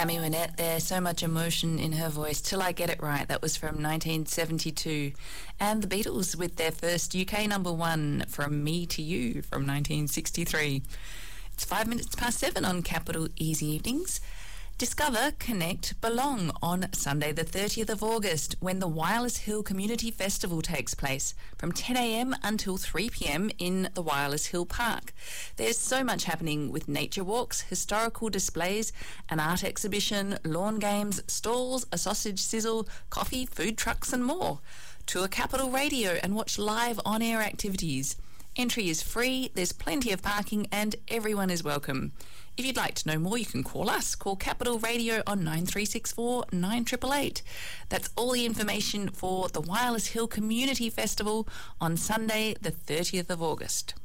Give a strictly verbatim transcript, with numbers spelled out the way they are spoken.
Tammy Wynette there, so much emotion in her voice. Till I Get It Right, that was from nineteen seventy-two. And the Beatles with their first U K number one, From Me to You, from nineteen sixty-three. It's five minutes past seven on Capital Easy Evenings. Discover, Connect, Belong on Sunday the thirtieth of August when the Wireless Hill Community Festival takes place from ten a m until three p m in the Wireless Hill Park. There's so much happening with nature walks, historical displays, an art exhibition, lawn games, stalls, a sausage sizzle, coffee, food trucks and more. Tour Capital Radio and watch live on-air activities. Entry is free, there's plenty of parking and everyone is welcome. If you'd like to know more, you can call us. Call Capital Radio on nine three six four, nine eight eight eight. That's all the information for the Wireless Hill Community Festival on Sunday the thirtieth of August.